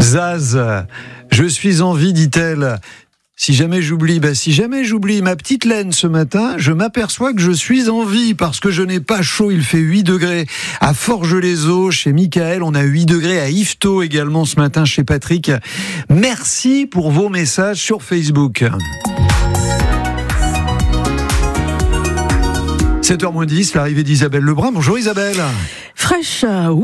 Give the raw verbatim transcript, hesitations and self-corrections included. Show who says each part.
Speaker 1: Zaz, je suis en vie, dit-elle. Si jamais j'oublie, bah si jamais j'oublie ma petite laine ce matin, je m'aperçois que je suis en vie parce que je n'ai pas chaud. Il fait huit degrés à Forges-les-Eaux chez Michael. On a huit degrés à Yvetot également ce matin chez Patrick. Merci pour vos messages sur Facebook. sept heures moins dix, l'arrivée d'Isabelle Lebrun. Bonjour Isabelle.
Speaker 2: Fraîche.